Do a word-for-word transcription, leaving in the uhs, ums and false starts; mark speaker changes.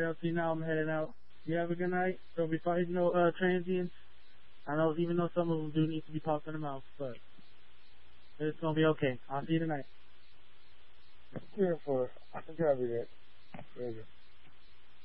Speaker 1: I'll see you now. I'm heading out. You have a good night. There'll be probably no uh, transients. I know, even though some of them do need to be popped in the mouth, but it's gonna be okay. I'll see you tonight.
Speaker 2: Yeah, for I think I'll be there.